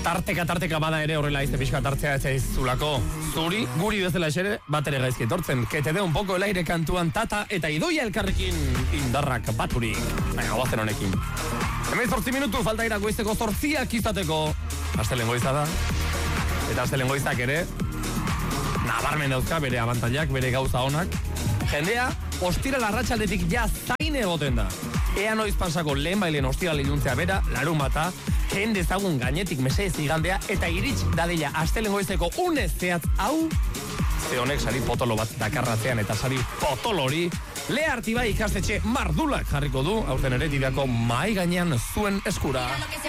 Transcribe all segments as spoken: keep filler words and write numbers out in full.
Tarteka, tarteka bada ere horrela izte pixka tartzea ez zaizulako. Zuri, guri bezala esere, bat ere gaizki etortzen. Que te dé un poco el aire kantuan Tata eta Idoia elkarrekin indarrak baturik. Baina, guazen honekin. Hemen zortzi minutu falta ira goizteko zortziak izateko. Astelen goiza da. Eta astelen goizak ere, nabarmen dauzka bere abantailak, bere gauza honak. Jendea, ostira larratxaldetik ja zain egoten da. Ea noiz pasako lehen bailen ostira iluntzea bera, larun bata, jen dezagun gainetik mesedez igandea, eta irits dadila astelen goizeko une zehatz hau, ze honek sari potolo bat dakarratzean eta sari potolori, Lea Artibai ikastetxe mardulak jarriko du, aurten ere dideako mai gainean zuen eskura.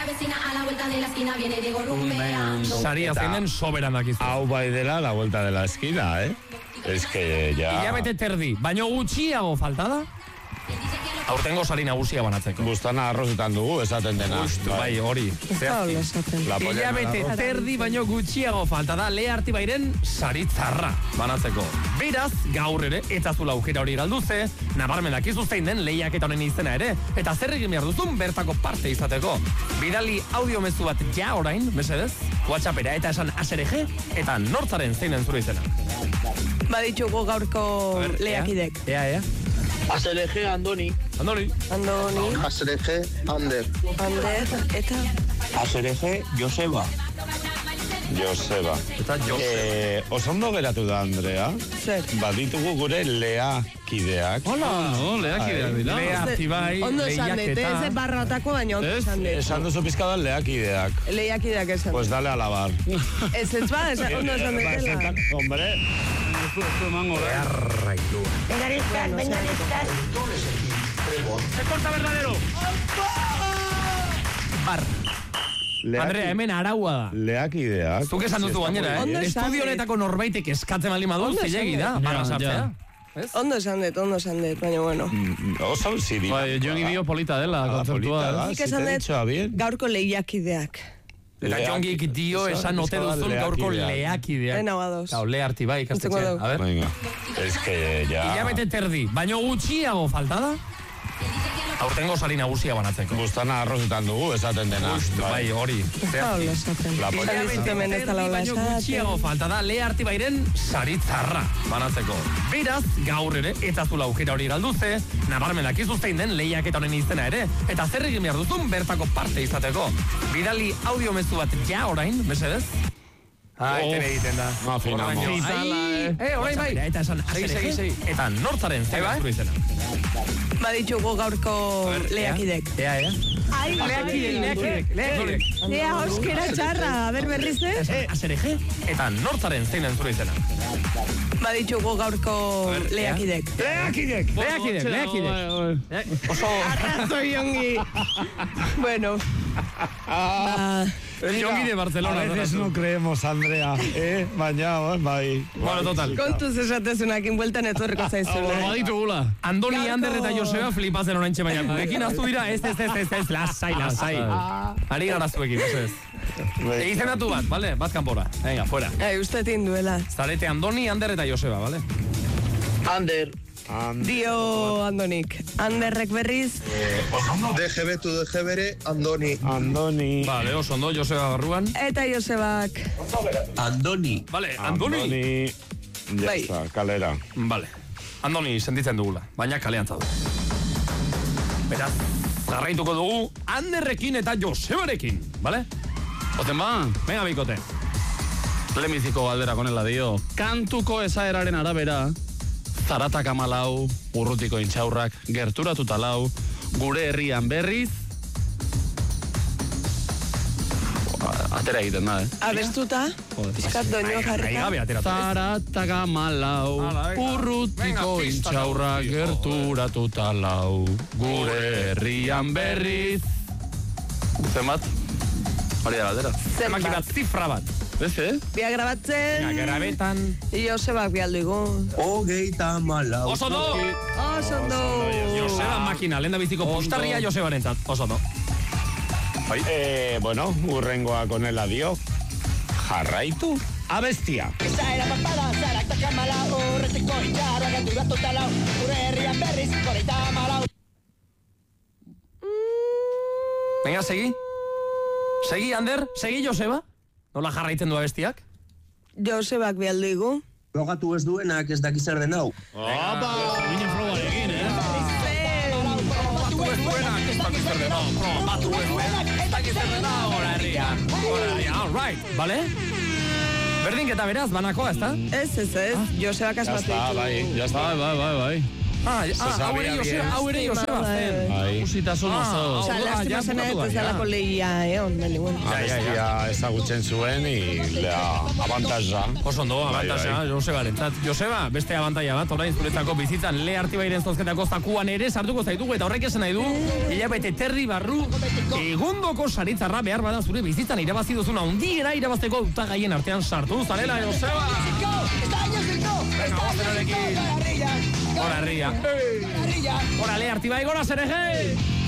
Saria zeinen soberanak izu. Hau bai dela la vuelta de la esquina, eh? Es que ya... Ilabete terdi, baino gutxiago falta da? Aurtengo sari nagusia banatzeko. Bustana arrozetan dugu, esaten dena. Just, bai, hori. Ilabete terdi, baino gutxiago falta da Lea Artibairen sari zarra banatzeko. Beraz, gaur ere, eta zula aukera hori galduze, nabarmen dakizu zein den lehiaketa honen izena ere, eta zer egin behar duzun bertako parte izateko. Bidali audio mezu bat ja orain, mesedez, WhatsAppera eta esan aserege, eta nortzaren zeinen zure izena. Baditugu gaurko lehiakidek. Ea, ea. Aserege Andoni. Andoni. Andoni. Aserege Ander. Ander, eta... Aserege Joseba. Joseba. Eta Joseba. Eh, osondo geratu da, Andrea. Zer. Baditugu gure leakideak. Hola, no, leakideak dira. Lea Artibai, ondo esan dut, lehiaketa. ez barratako, baina ondo esan dut. Esan duzu pizkadan leakideak. Lehiakideak esan. Pues dale a lavar. Ez ez ba, ondo esan dutela. Hombre. Arrailua. Venganistas, venganistas. Se corta verdadero. Bar. Andrea, hemen araua da. Leakideak. Zuk esan duzu gainera, Ondo eh? esan Estudio dut. honetako norbaitek eskatzen bali madu, Ondo esan zilegi da, dut. barra Ja, sartzea. ja. Ondo esan dut, ondo esan dut, baina bueno. Mm, Oso ziri. Bai, Jongi dio polita dela, Ah, kontzeptua. polita da. Nik si esan te he dut dicho bien. gaurko lehiakideak. Eta Jongik dio esan ote duzun gaurko leakideak. Lehen hau adoz. Gau, Lea Artibai ikastetxe. Entzungo dugu. A ver. Venga. Es que ya... Ilabete terdi, baino gutxiago falta da? Aurtengo sari nagusia banatzeko. Bustana arrozetan dugu, esaten dena. Just, bai, hori. Paula esaten. La polla. Ilabete hemen ez dela hola baino esaten. gutxiago falta da Lea Artibairen sari zarra banatzeko. Beraz, gaur ere, eta zula aukera hori galduze, nabarmen dakizu zein den lehiaketa honen izena ere, eta zer egin behar duzun bertako parte izateko. Bidali audio mezu bat ja orain, mesedez. Ai, tene egiten da. No afinamos. Ai, eh, orain bai. Eta esan, segi, segi, segi. Eta nortzaren zer zure izena. Baditugu gaurko lehiakidek. Ea, ea. Ai, Leakidek, leakidek, leakidek. Ea, euskera txarra, a ber berriz ez? Aserege, eta nortzaren zeinen zure izena. Baditugu gaurko lehiakidek. Leakidek, leakidek, leakidek. Oso... Arrazoi ongi. Bueno. Ba, Jongi de Barcelona. A veces no creemos, Andrea. Eh, baina, bai. Bueno, total. kontuz esatezunakin bueltan etorriko zaizula. Baditu gula. Andoni, Gaurko- Ander eta Joseba flipazen oraintxe baina. Gurekin aztu dira, ez, ez, ez, ez, ez, lasai, lasai. Ari gara zuekin, ez ez. Izenatu bat, vale? Bat kanpora. Venga, fuera. Ai, ustetin duela. Zarete Andoni, Ander eta Joseba, vale? Ander. Dio Andonik. Anderrek berriz, D G B tu D G B ere Andoni. Andoni. Vale, oso ondo, Joseba barruan. eta Josebak. Andoni. Vale, Andoni. Andoni. Ya Bai. está, kalera. Vale. Andoni sentitzen dugula, baina kalean zaude. Beraz, jarraituko dugu Anderrekin eta Josebarekin, vale? Oten ba, Venga, bikote. lehenbiziko galdera konela dio. Kantuko esaeraren arabera, zaratak amalau, urrutiko intxaurrak, gerturatuta lau, gure herrian berriz... Atera egiten da, eh? Abestuta, pizkat doinua jarrita. Gabe ateratu. Zaratak amalau, Hala, venga. urrutiko Venga, pista intxaurrak, nagusi, gerturatuta lau, gure herrian berriz... Zenbat? Hori da galdera. Zemaki bat, zifra bat. Ez, eh? Bia grabatzen, Grabetan. Josebak bialdugu. Hogeita malau. Oso do! Oso ondo. Joseba makina, lehen da biziko postarria Josebaren zat. Oso do. Eh, bueno, urrengoa konela dio. Jarraitu. Abestia. Izaera papada, zaratak amalau, urretiko itxarra gerturatuta lau, gure herrian berriz, hogeita malau. Venga, segi. Segi, Ander, segi Joseba. Nola jarraiten du abestiak? Josebak bialdu igu. Frogatu ez duenak ez daki zer den hau. Opa! Minen frogarekin, eh? Batu ez duenak, ez dakit zer dena. Batu ez duenak, ez dakit zer dena. Hora herria, hora herria, all right, bale? Berdinketa beraz, banakoa, ez da? Ez, ez, ez. Josebak Ya asmatu está, ditu. bai, ya está. Bai, bai, bai, bai. Ah, ah, hau ere sabía Joseba, bien. hau ere Joseba zen. Bai. Usitasun oso. Osa, lastima zena ez ez dalako lehia, eh, ondan igual. Abestia ezagutzen zuen, y la avantaja. Oso ondo, Bai, abantasia, bai. Joseba rentzat. Joseba, beste abantaia bat, orain zuretzako bizitzan Le Artibairen zozketako zakuan ere sartuko zaitugu, eta horrek esan nahi du, hilabete terri barru, egundoko saritzarra behar bada zure bizitzan irabazi duzuna hundiera irabazteko hautagaien artean sartu, zarela, Joseba! Venga, gozerarekin. Hora herria. Hora Le Artibai, gora zer ege!